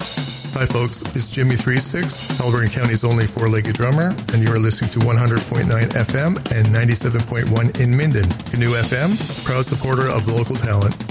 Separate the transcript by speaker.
Speaker 1: Hi folks, it's Jimmy Three Sticks, Alberta County's only four-legged drummer, and you are listening to 100.9 FM and 97.1 in Minden. Canoe FM, proud supporter of local talent.